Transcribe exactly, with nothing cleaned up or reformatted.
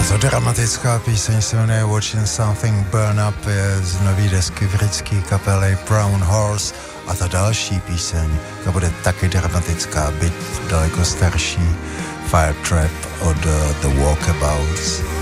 Dramatická píseň se jmenuje Watching Something Burn Up, je z nový desky britské kapely Brown Horse, a ta další píseň, ta bude taky dramatická, byť daleko starší, Fire Trap od uh, The Walkabouts.